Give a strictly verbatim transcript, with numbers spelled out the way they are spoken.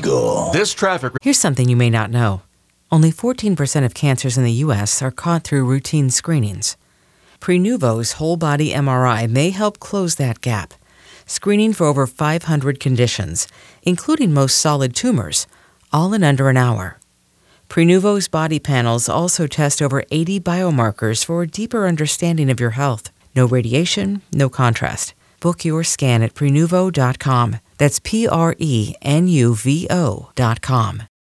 Cool. This traffic... Here's something you may not know. Only fourteen percent of cancers in the U S are caught through routine screenings. Prenuvo's whole-body M R I may help close that gap, screening for over five hundred conditions, including most solid tumors, all in under an hour. Prenuvo's body panels also test over eighty biomarkers for a deeper understanding of your health. No radiation, no contrast. Book your scan at Prenuvo dot com. That's P R E N U V O dot com.